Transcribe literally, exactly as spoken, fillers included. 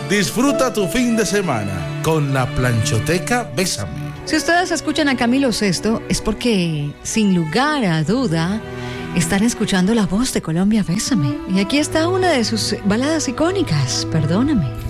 Disfruta tu fin de semana con la planchoteca Bésame. Si ustedes escuchan a Camilo Sesto, es porque, sin lugar a duda, están escuchando la voz de Colombia Bésame. Y aquí está una de sus baladas icónicas, Perdóname.